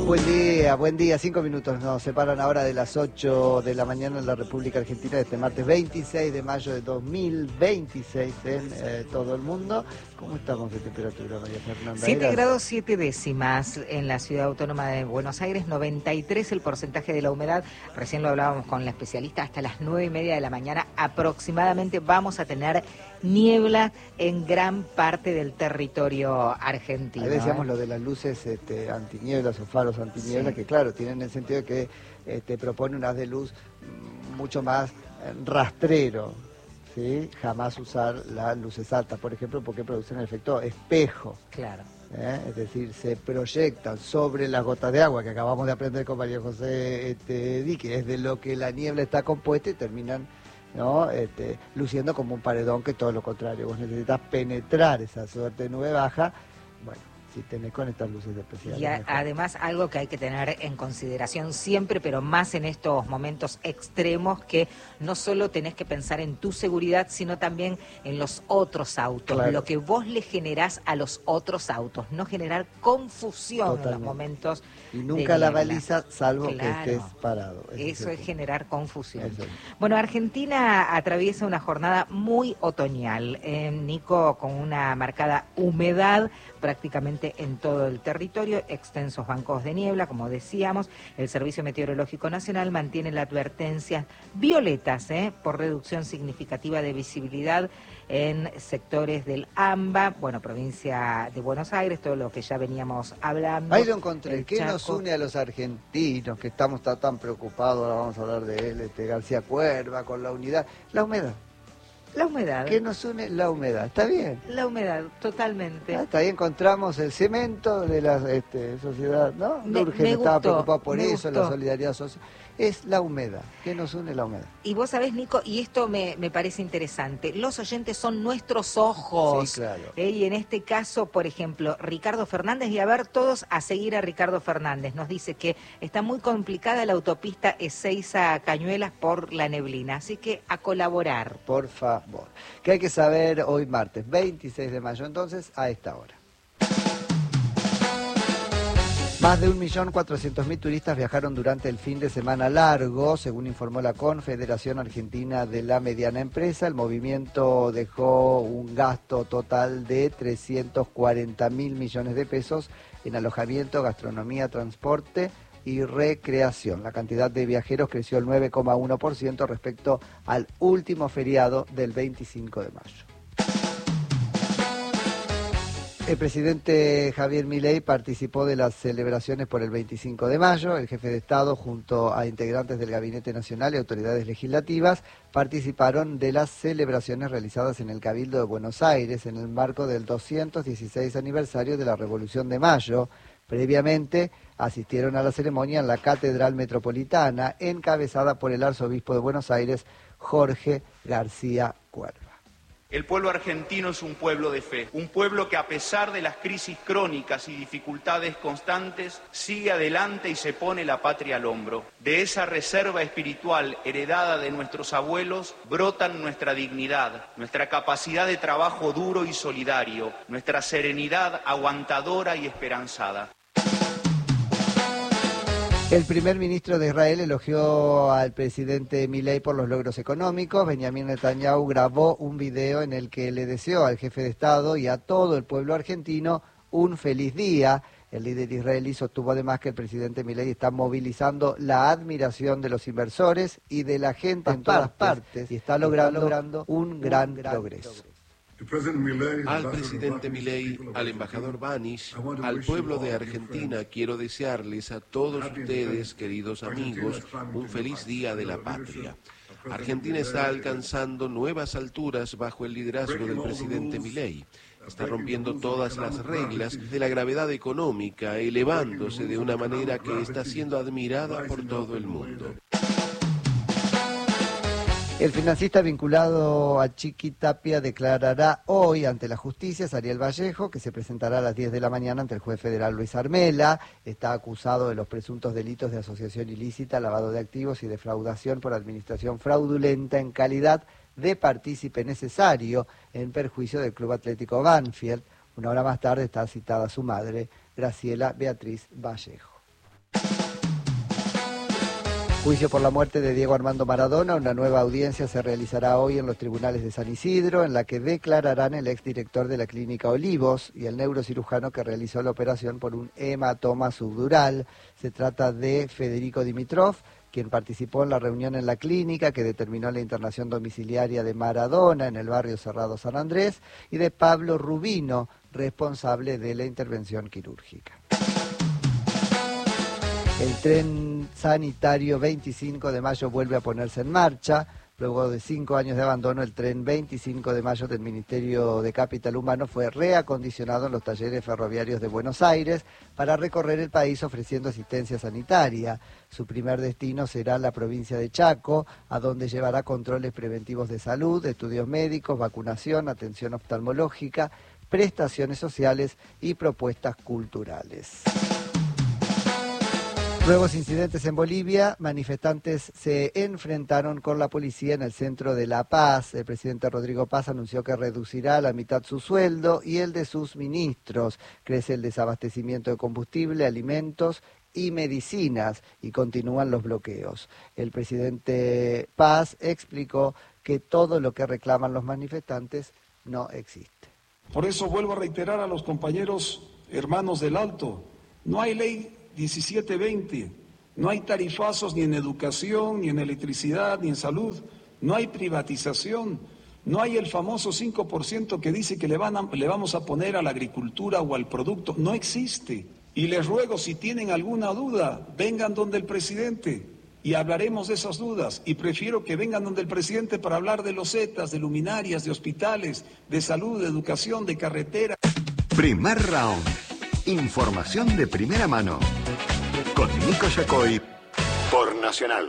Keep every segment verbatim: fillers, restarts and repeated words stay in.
Buen día, buen día. Cinco minutos nos separan ahora de las ocho de la mañana en la República Argentina de este martes veintiséis de mayo de dos mil veintiséis en eh, todo el mundo. ¿Cómo estamos de temperatura, María Fernanda? siete grados siete décimas en la Ciudad Autónoma de Buenos Aires, noventa y tres el porcentaje de la humedad. Recién lo hablábamos con la especialista, hasta las nueve y media de la mañana aproximadamente vamos a tener niebla en gran parte del territorio argentino. Ahí decíamos ¿eh? lo de las luces este, antinieblas o faros antinieblas, sí, que claro, tienen el sentido de que eh, te propone un haz de luz mucho más eh, rastrero, ¿sí? Jamás usar las luces altas, por ejemplo, porque producen el efecto espejo. Claro. ¿Eh? Es decir, se proyectan sobre las gotas de agua, que acabamos de aprender con María José este, Di, que es de lo que la niebla está compuesta, y terminan, ¿no? este, luciendo como un paredón, que todo lo contrario. Vos necesitas penetrar esa suerte de nube baja, bueno, si tenés con estas luces especiales. Y a, además algo que hay que tener en consideración siempre, pero más en estos momentos extremos, que no solo tenés que pensar en tu seguridad, sino también en los otros autos, claro, lo que vos le generás a los otros autos, no generar confusión. Totalmente. En los momentos y nunca de la niebla. Baliza, salvo claro, que estés parado. Ese Eso es, es generar confusión. Eso. Bueno, Argentina atraviesa una jornada muy otoñal, eh, Nico, con una marcada humedad prácticamente en todo el territorio, extensos bancos de niebla, como decíamos. El Servicio Meteorológico Nacional mantiene la advertencia violetas ¿eh? por reducción significativa de visibilidad en sectores del AMBA, bueno, provincia de Buenos Aires, todo lo que ya veníamos hablando. Ahí lo encontré. ¿Qué nos une a los argentinos, que estamos tan, tan preocupados? Ahora vamos a hablar de él, este García Cuerva, con la unidad. La humedad. La humedad. ¿Qué nos une? La humedad. ¿Está bien? La humedad, totalmente. Hasta ahí encontramos el cemento de la este, sociedad, ¿no? Me, Urgen me estaba gustó, preocupado por eso, gustó. La solidaridad social. Es la humedad. ¿Qué nos une? La humedad. Y vos sabés, Nico, y esto me, me parece interesante, los oyentes son nuestros ojos. Sí, claro. ¿eh? Y en este caso, por ejemplo, Ricardo Fernández, y a ver, todos a seguir a Ricardo Fernández, nos dice que está muy complicada la autopista Ezeiza-Cañuelas por la neblina, así que a colaborar. Por favor. ¿Qué hay que saber hoy martes, veintiséis de mayo, entonces, a esta hora? Más de un millón cuatrocientos mil turistas viajaron durante el fin de semana largo, según informó la Confederación Argentina de la Mediana Empresa. El movimiento dejó un gasto total de trescientos cuarenta mil millones de pesos en alojamiento, gastronomía, transporte y recreación. La cantidad de viajeros creció el nueve coma uno por ciento respecto al último feriado del veinticinco de mayo. El presidente Javier Milei participó de las celebraciones por el veinticinco de mayo. El jefe de Estado, junto a integrantes del Gabinete Nacional y autoridades legislativas, participaron de las celebraciones realizadas en el Cabildo de Buenos Aires en el marco del doscientos dieciséis aniversario de la Revolución de Mayo. Previamente asistieron a la ceremonia en la Catedral Metropolitana, encabezada por el arzobispo de Buenos Aires, Jorge García Cuerva. El pueblo argentino es un pueblo de fe, un pueblo que a pesar de las crisis crónicas y dificultades constantes, sigue adelante y se pone la patria al hombro. De esa reserva espiritual heredada de nuestros abuelos brotan nuestra dignidad, nuestra capacidad de trabajo duro y solidario, nuestra serenidad aguantadora y esperanzada. El primer ministro de Israel elogió al presidente Milei por los logros económicos. Benjamín Netanyahu grabó un video en el que le deseó al jefe de Estado y a todo el pueblo argentino un feliz día. El líder israelí sostuvo además que el presidente Milei está movilizando la admiración de los inversores y de la gente en todas partes y está logrando, logrando un gran, un gran progreso. Al presidente Milei, al embajador Banish, al pueblo de Argentina, quiero desearles a todos ustedes, queridos amigos, un feliz Día de la Patria. Argentina está alcanzando nuevas alturas bajo el liderazgo del presidente Milei. Está rompiendo todas las reglas de la gravedad económica, elevándose de una manera que está siendo admirada por todo el mundo. El financista vinculado a Chiqui Tapia declarará hoy ante la justicia. Ariel Vallejo, que se presentará a las diez de la mañana ante el juez federal Luis Armela, está acusado de los presuntos delitos de asociación ilícita, lavado de activos y defraudación por administración fraudulenta en calidad de partícipe necesario en perjuicio del Club Atlético Banfield. Una hora más tarde está citada su madre, Graciela Beatriz Vallejo. Juicio por la muerte de Diego Armando Maradona. Una nueva audiencia se realizará hoy en los tribunales de San Isidro, en la que declararán el exdirector de la clínica Olivos y el neurocirujano que realizó la operación por un hematoma subdural. Se trata de Federico Dimitrov, quien participó en la reunión en la clínica que determinó la internación domiciliaria de Maradona en el barrio Cerrado San Andrés, y de Pablo Rubino, responsable de la intervención quirúrgica. El tren sanitario veinticinco de mayo vuelve a ponerse en marcha. Luego de cinco años de abandono, el tren veinticinco de mayo del Ministerio de Capital Humano fue reacondicionado en los talleres ferroviarios de Buenos Aires para recorrer el país ofreciendo asistencia sanitaria. Su primer destino será la provincia de Chaco, a donde llevará controles preventivos de salud, estudios médicos, vacunación, atención oftalmológica, prestaciones sociales y propuestas culturales. Nuevos incidentes en Bolivia. Manifestantes se enfrentaron con la policía en el centro de La Paz. El presidente Rodrigo Paz anunció que reducirá a la mitad su sueldo y el de sus ministros. Crece el desabastecimiento de combustible, alimentos y medicinas, y continúan los bloqueos. El presidente Paz explicó que todo lo que reclaman los manifestantes no existe. Por eso vuelvo a reiterar a los compañeros hermanos del Alto, no hay ley diecisiete veinte, no hay tarifazos ni en educación, ni en electricidad, ni en salud, no hay privatización, no hay el famoso cinco por ciento que dice que le, van a, le vamos a poner a la agricultura o al producto, no existe. Y les ruego, si tienen alguna duda, vengan donde el presidente y hablaremos de esas dudas, y prefiero que vengan donde el presidente para hablar de losetas, de luminarias, de hospitales, de salud, de educación, de carretera. Primer round. Información de primera mano con Nico Yacoy por Nacional.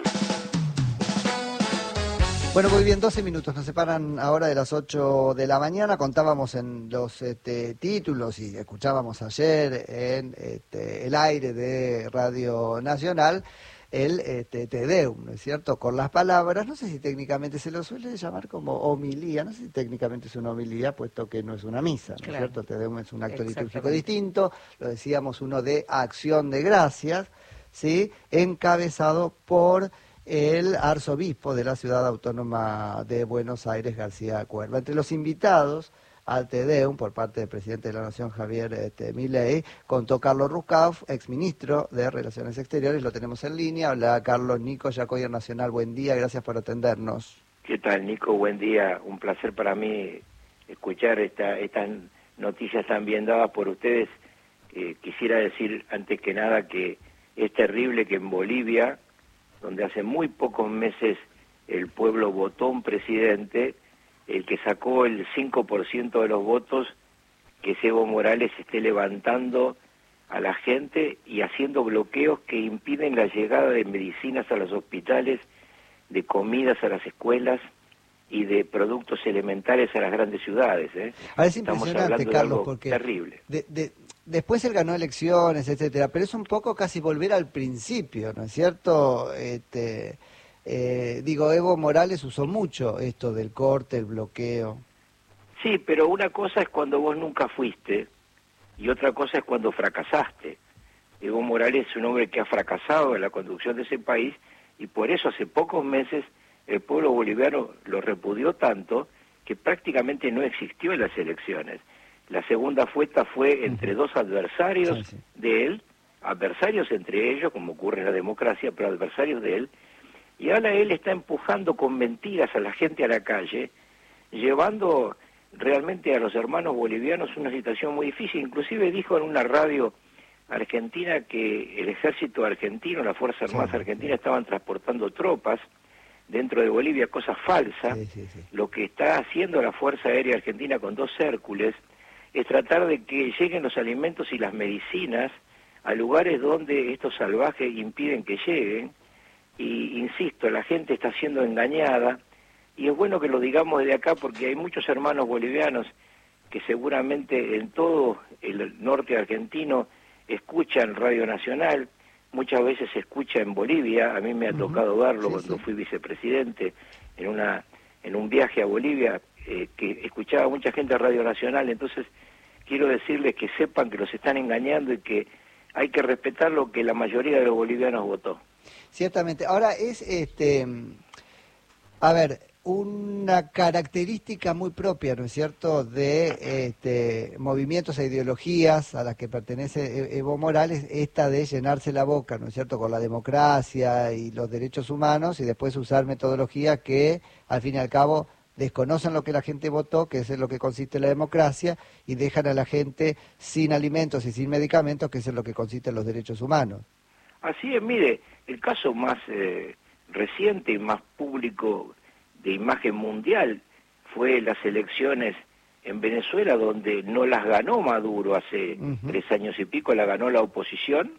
Bueno, muy bien, doce minutos nos separan ahora de las ocho de la mañana. Contábamos en los este, títulos y escuchábamos ayer en este, el aire de Radio Nacional el este, Te Deum, ¿no es cierto?, con las palabras. No sé si técnicamente se lo suele llamar como homilía, no sé si técnicamente es una homilía, puesto que no es una misa, ¿no es Claro. cierto? Te Deum es un acto litúrgico distinto, lo decíamos, uno de acción de gracias, ¿sí?, encabezado por el arzobispo de la Ciudad Autónoma de Buenos Aires, García Cuerva. Entre los invitados al Te Deum, por parte del presidente de la Nación, Javier este, Milei, contó Carlos Rucauf, exministro de Relaciones Exteriores. Lo tenemos en línea. Hola, Carlos. Nico Yacoy, Nacional, buen día, gracias por atendernos. ¿Qué tal, Nico? Buen día. Un placer para mí escuchar esta, estas noticias tan bien dadas por ustedes. Eh, quisiera decir, antes que nada, que es terrible que en Bolivia, donde hace muy pocos meses el pueblo votó un presidente, el que sacó el cinco por ciento de los votos, que es Evo Morales, esté levantando a la gente y haciendo bloqueos que impiden la llegada de medicinas a los hospitales, de comidas a las escuelas y de productos elementales a las grandes ciudades. ¿eh? Ahora es Estamos impresionante, hablando de Carlos, algo porque terrible. De, de, después él ganó elecciones, etcétera, pero es un poco casi volver al principio, ¿no es cierto? Este, eh, digo, Evo Morales usó mucho esto del corte, el bloqueo. Sí, pero una cosa es cuando vos nunca fuiste y otra cosa es cuando fracasaste. Evo Morales es un hombre que ha fracasado en la conducción de ese país y por eso hace pocos meses el pueblo boliviano lo repudió tanto que prácticamente no existió en las elecciones. La segunda vuelta fue entre dos adversarios sí, sí. de él, adversarios entre ellos, como ocurre en la democracia, pero adversarios de él, y ahora él está empujando con mentiras a la gente a la calle, llevando realmente a los hermanos bolivianos una situación muy difícil. Inclusive dijo en una radio argentina que el ejército argentino, las Fuerzas Armadas sí, argentinas sí. estaban transportando tropas dentro de Bolivia, cosa falsa. Sí, sí, sí. Lo que está haciendo la Fuerza Aérea Argentina con dos Hércules es tratar de que lleguen los alimentos y las medicinas a lugares donde estos salvajes impiden que lleguen. Y insisto, la gente está siendo engañada y es bueno que lo digamos desde acá porque hay muchos hermanos bolivianos que seguramente en todo el norte argentino escuchan Radio Nacional, muchas veces se escucha en Bolivia, a mí me ha uh-huh. tocado verlo sí, cuando sí. fui vicepresidente en una en un viaje a Bolivia, eh, que escuchaba mucha gente a Radio Nacional. Entonces quiero decirles que sepan que los están engañando y que hay que respetar lo que la mayoría de los bolivianos votó. Ciertamente. Ahora es, este, a ver, una característica muy propia, ¿no es cierto?, de este, movimientos e ideologías a las que pertenece Evo Morales, esta de llenarse la boca, ¿no es cierto?, con la democracia y los derechos humanos y después usar metodologías que, al fin y al cabo, desconocen lo que la gente votó, que es en lo que consiste la democracia, y dejan a la gente sin alimentos y sin medicamentos, que es en lo que consisten los derechos humanos. Así es, mire, el caso más eh, reciente y más público de imagen mundial fue las elecciones en Venezuela, donde no las ganó Maduro hace uh-huh. tres años y pico, la ganó la oposición,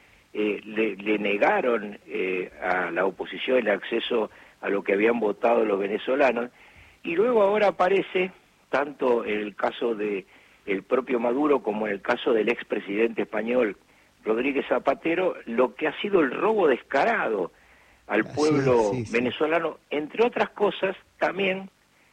eh, le, le negaron eh, a la oposición el acceso a lo que habían votado los venezolanos, y luego ahora aparece, tanto en el caso de el propio Maduro como en el caso del expresidente español Rodríguez Zapatero, lo que ha sido el robo descarado al pueblo sí, sí, venezolano, sí. entre otras cosas, también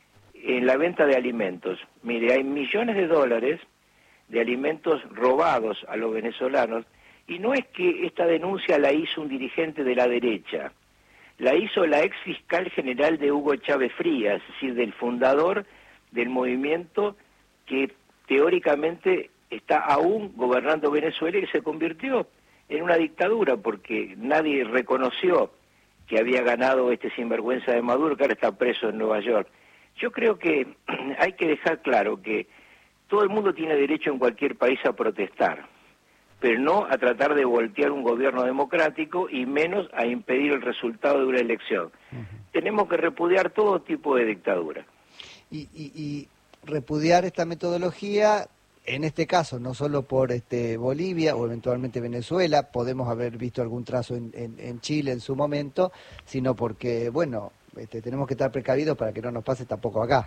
en la venta de alimentos. Mire, hay millones de dólares de alimentos robados a los venezolanos, y no es que esta denuncia la hizo un dirigente de la derecha, la hizo la ex fiscal general de Hugo Chávez Frías, es decir, del fundador del movimiento que teóricamente está aún gobernando Venezuela y se convirtió en una dictadura, porque nadie reconoció que había ganado este sinvergüenza de Maduro, que ahora está preso en Nueva York. Yo creo que hay que dejar claro que todo el mundo tiene derecho en cualquier país a protestar, pero no a tratar de voltear un gobierno democrático y menos a impedir el resultado de una elección. Uh-huh. Tenemos que repudiar todo tipo de dictadura. Y, y, y repudiar esta metodología, en este caso, no solo por este Bolivia o eventualmente Venezuela, podemos haber visto algún trazo en, en, en Chile en su momento, sino porque, bueno, este, tenemos que estar precavidos para que no nos pase tampoco acá.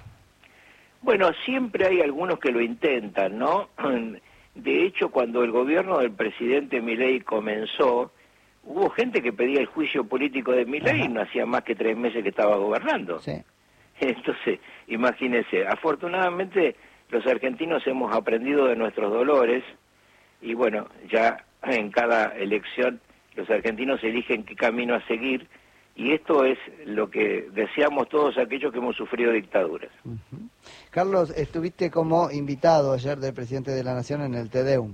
Bueno, siempre hay algunos que lo intentan, ¿no? De hecho, cuando el gobierno del presidente Milei comenzó, hubo gente que pedía el juicio político de Milei y no hacía más que tres meses que estaba gobernando. Sí. Entonces, imagínense, afortunadamente los argentinos hemos aprendido de nuestros dolores y bueno, ya en cada elección los argentinos eligen qué camino a seguir, y esto es lo que deseamos todos aquellos que hemos sufrido dictaduras. Uh-huh. Carlos, estuviste como invitado ayer del presidente de la Nación en el Te Deum.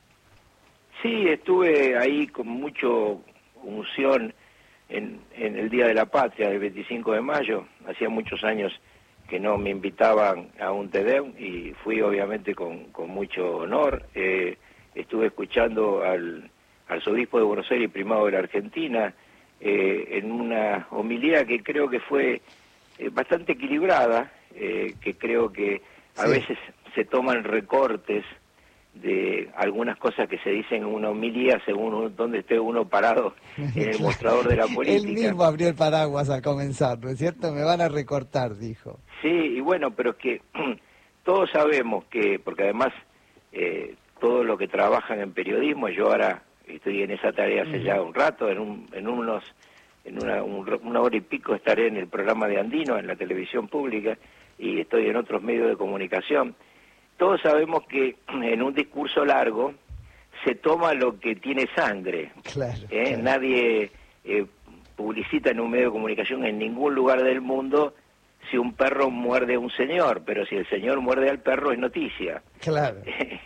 Sí, estuve ahí con mucho unción en, en el Día de la Patria, el veinticinco de mayo. Hacía muchos años que no me invitaban a un Te Deum y fui obviamente con, con mucho honor. Eh, estuve escuchando al arzobispo de Buenos Aires y primado de la Argentina, Eh, en una homilía que creo que fue eh, bastante equilibrada, eh, que creo que a sí. veces se toman recortes de algunas cosas que se dicen en una homilía según donde esté uno parado en el mostrador de la política. Él mismo abrió el paraguas al comenzar, ¿no es cierto? Me van a recortar, dijo. Sí, y bueno, pero es que todos sabemos que, porque además eh, todos los que trabajan en periodismo, yo ahora estoy en esa tarea hace ya un rato, en un, en unos, en una, un, una hora y pico estaré en el programa de Andino, en la televisión pública, y estoy en otros medios de comunicación. Todos sabemos que en un discurso largo se toma lo que tiene sangre. Claro, ¿eh? claro. Nadie eh, publicita en un medio de comunicación en ningún lugar del mundo si un perro muerde a un señor, pero si el señor muerde al perro es noticia. Claro.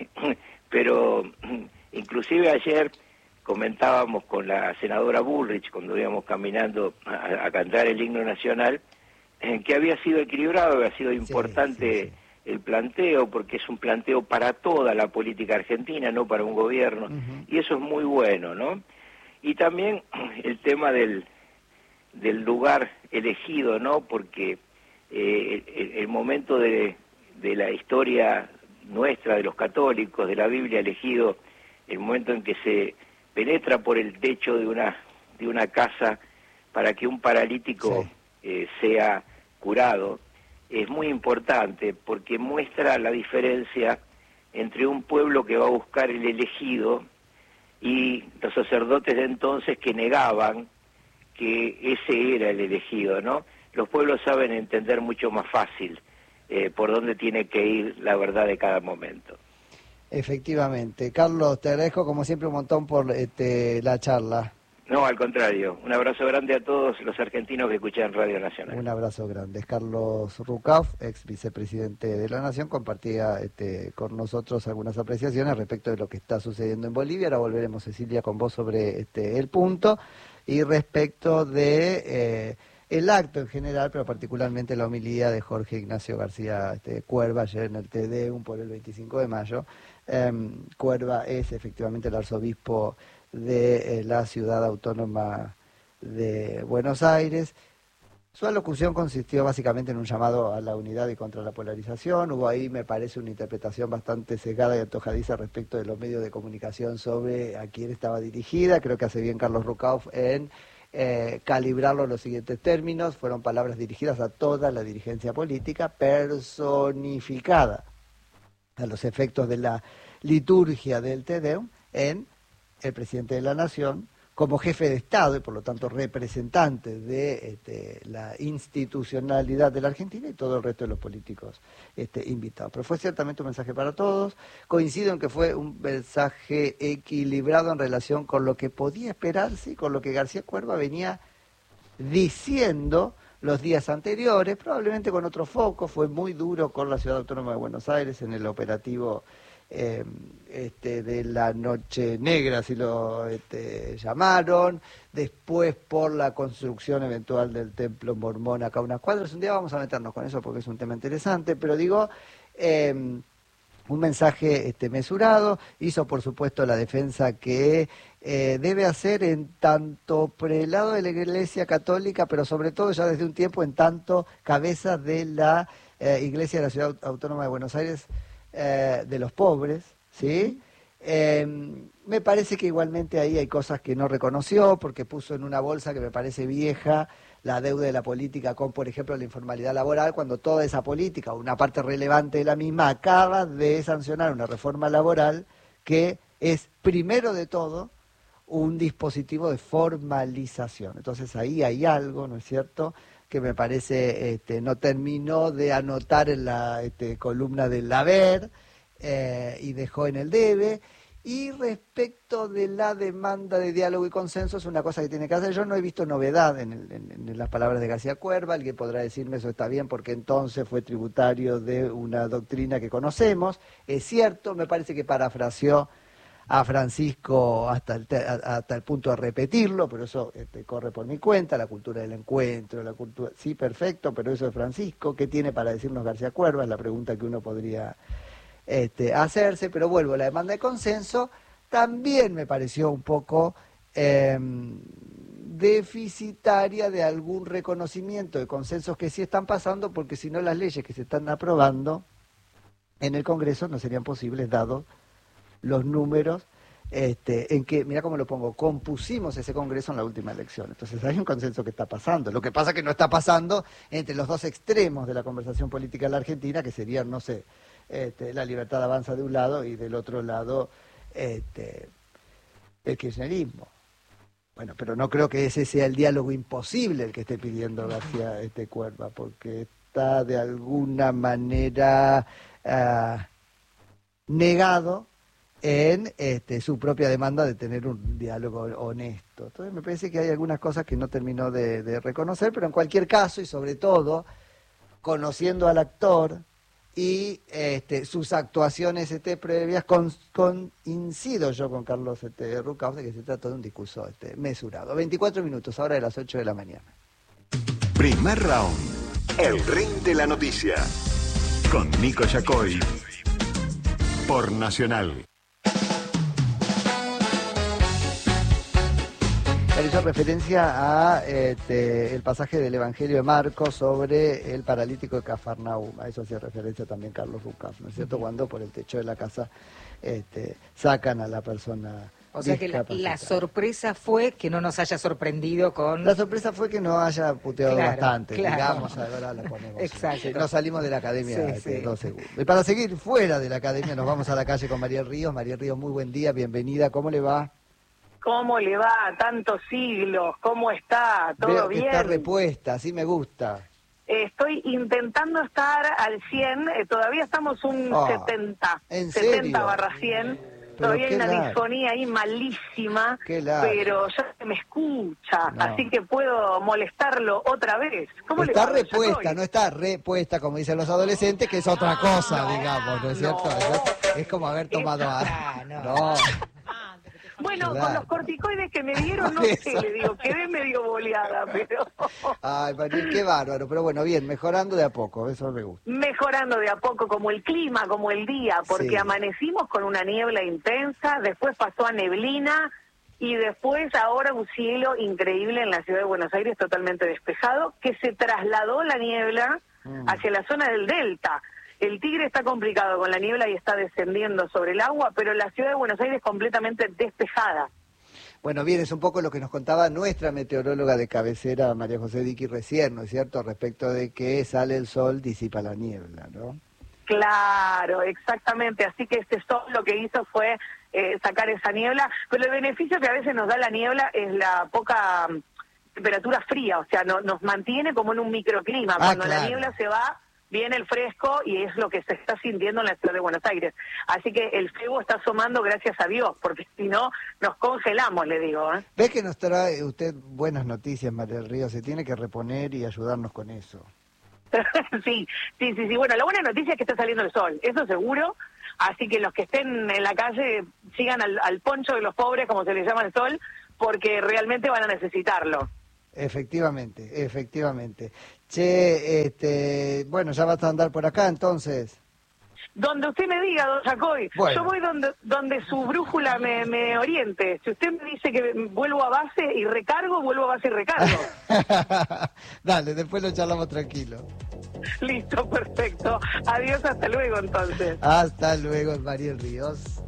Pero inclusive ayer comentábamos con la senadora Bullrich cuando íbamos caminando a, a cantar el himno nacional, en que había sido equilibrado, había sido importante sí, sí, sí. el planteo, porque es un planteo para toda la política argentina, no para un gobierno, uh-huh. y eso es muy bueno, ¿no? Y también el tema del, del lugar elegido, ¿no? Porque eh, el, el momento de, de la historia nuestra, de los católicos, de la Biblia elegido, el momento en que se penetra por el techo de una de una casa para que un paralítico sí. eh, sea curado, es muy importante porque muestra la diferencia entre un pueblo que va a buscar el elegido y los sacerdotes de entonces que negaban que ese era el elegido, ¿no? Los pueblos saben entender mucho más fácil eh, por dónde tiene que ir la verdad de cada momento. Efectivamente. Carlos, te agradezco como siempre un montón por este, la charla. No, al contrario. Un abrazo grande a todos los argentinos que escuchan Radio Nacional. Un abrazo grande. Carlos Rucauf, ex vicepresidente de la Nación, compartía este, con nosotros algunas apreciaciones respecto de lo que está sucediendo en Bolivia. Ahora volveremos, Cecilia, con vos sobre este, el punto. Y respecto de eh, el acto en general, pero particularmente la homilía de Jorge Ignacio García este, Cuerva ayer en el Te Deum por el veinticinco de mayo. Eh, Cuerva es efectivamente el arzobispo de eh, la ciudad autónoma de Buenos Aires. Su alocución consistió básicamente en un llamado a la unidad y contra la polarización. Hubo ahí, me parece, una interpretación bastante sesgada y antojadiza respecto de los medios de comunicación sobre a quién estaba dirigida. Creo que hace bien Carlos Rucauf en eh, calibrarlo en los siguientes términos. Fueron palabras dirigidas a toda la dirigencia política, personificada a los efectos de la liturgia del Te Deum en el presidente de la Nación, como jefe de Estado y por lo tanto representante de este, la institucionalidad de la Argentina y todo el resto de los políticos este, invitados. Pero fue ciertamente un mensaje para todos. Coincido en que fue un mensaje equilibrado en relación con lo que podía esperarse y con lo que García Cuerva venía diciendo los días anteriores, probablemente con otro foco. Fue muy duro con la Ciudad Autónoma de Buenos Aires en el operativo Eh, este, de la Noche Negra, así lo este, llamaron, después por la construcción eventual del templo mormón acá a unas cuadras. Un día vamos a meternos con eso porque es un tema interesante, pero digo, eh, un mensaje este, mesurado. Hizo por supuesto la defensa que eh, debe hacer en tanto prelado de la Iglesia Católica, pero sobre todo ya desde un tiempo en tanto cabeza de la eh, Iglesia de la Ciudad Autónoma de Buenos Aires, Eh, de los pobres, ¿sí? Eh, me parece que igualmente ahí hay cosas que no reconoció, porque puso en una bolsa que me parece vieja la deuda de la política con, por ejemplo, la informalidad laboral, cuando toda esa política, una parte relevante de la misma, acaba de sancionar una reforma laboral que es, primero de todo, un dispositivo de formalización. Entonces ahí hay algo, ¿no es cierto?, que me parece este, no terminó de anotar en la este, columna del haber eh, y dejó en el debe. Y respecto de la demanda de diálogo y consenso, es una cosa que tiene que hacer. Yo no he visto novedad en, el, en, en las palabras de García Cuerva. Alguien podrá decirme eso está bien porque entonces fue tributario de una doctrina que conocemos. Es cierto, me parece que parafraseó a Francisco hasta el, hasta el punto de repetirlo, pero eso este, corre por mi cuenta, la cultura del encuentro, la cultura, sí, perfecto, pero eso es Francisco. ¿Qué tiene para decirnos García Cuerva? Es la pregunta que uno podría este, hacerse, pero vuelvo, la demanda de consenso también me pareció un poco eh, deficitaria de algún reconocimiento de consensos que sí están pasando, porque si no las leyes que se están aprobando en el Congreso no serían posibles dados los números este, en que, mira cómo lo pongo, compusimos ese Congreso en la última elección. Entonces hay un consenso que está pasando. Lo que pasa es que no está pasando entre los dos extremos de la conversación política en la Argentina, que serían, no sé, este, la libertad avanza de un lado y del otro lado este, el kirchnerismo. Bueno, pero no creo que ese sea el diálogo imposible el que esté pidiendo García este, Cuerva, porque está de alguna manera uh, negado en este, su propia demanda de tener un diálogo honesto. Entonces me parece que hay algunas cosas que no terminó de, de reconocer, pero en cualquier caso, y sobre todo, conociendo al actor y este, sus actuaciones este, previas, con, con, incido yo con Carlos este, Rucauf de que se trata de un discurso este, mesurado. veinticuatro minutos, ahora de las ocho de la mañana. Primer round, el ring de la noticia, con Nico Yacoy, por Nacional. Hizo referencia a este, el pasaje del Evangelio de Marcos sobre el paralítico de Cafarnaúm. A eso hacía referencia también Carlos Rucauf, ¿no es cierto? Cuando por el techo de la casa este, sacan a la persona. O sea que la, la sorpresa fue que no nos haya sorprendido con... La sorpresa fue que no haya puteado claro, bastante, claro. digamos, ahora la ponemos. Exacto. No salimos de la academia sí, este, sí. dos segundos. Y para seguir fuera de la academia nos vamos a la calle con Mariel Ríos. Mariel Ríos, muy buen día, bienvenida, ¿cómo le va? ¿Cómo le va? Tantos siglos, ¿cómo está? ¿Todo Veo que bien? está repuesta, así me gusta. Estoy intentando estar al cien, eh, todavía estamos un Oh, setenta, ¿en setenta serio? barra cien. Pero Todavía hay qué una largo. disfonía ahí malísima, Qué largo. pero ya se me escucha, No. así que puedo molestarlo otra vez. ¿Cómo le Está va, repuesta, Yacoy? no está repuesta, como dicen los adolescentes, que es otra cosa, digamos, ¿no es cierto? no. Es como haber tomado Esa- algo. Ah, no. No. Bueno, Claro. con los corticoides que me dieron, no Por sé, eso. le digo, quedé medio boleada, pero Ay, Mariel, qué bárbaro. Pero bueno, bien, mejorando de a poco, eso me gusta. mejorando de a poco, como el clima, como el día, porque Sí. amanecimos con una niebla intensa, después pasó a neblina y después ahora un cielo increíble en la ciudad de Buenos Aires, totalmente despejado, que se trasladó la niebla Mm. hacia la zona del Delta. El Tigre está complicado con la niebla y está descendiendo sobre el agua, pero la ciudad de Buenos Aires completamente despejada. Bueno, bien, es un poco lo que nos contaba nuestra meteoróloga de cabecera, María José Diqui, recién, ¿no es cierto?, respecto de que sale el sol, disipa la niebla, ¿no? Claro, exactamente. Así que este sol lo que hizo fue eh, sacar esa niebla, pero el beneficio que a veces nos da la niebla es la poca mm, temperatura fría, o sea, no, nos mantiene como en un microclima. Ah, Cuando claro. la niebla se va, viene el fresco y es lo que se está sintiendo en la ciudad de Buenos Aires. Así que el febo está asomando gracias a Dios, porque si no, nos congelamos, le digo, ¿eh? ¿Ves que nos trae usted buenas noticias, María del Río? Se tiene que reponer y ayudarnos con eso. sí, sí, sí, sí. Bueno, la buena noticia es que está saliendo el sol, eso seguro. Así que los que estén en la calle sigan al, al poncho de los pobres, como se les llama el sol, porque realmente van a necesitarlo. Efectivamente, efectivamente. Che, este, bueno, ya vas a andar por acá entonces. Donde usted me diga, don Yacoy, Bueno. yo voy donde donde su brújula me, me oriente. Si usted me dice que vuelvo a base y recargo, vuelvo a base y recargo. Dale, después lo charlamos tranquilo. Listo, perfecto. Adiós, hasta luego entonces. Hasta luego, Mariel Ríos.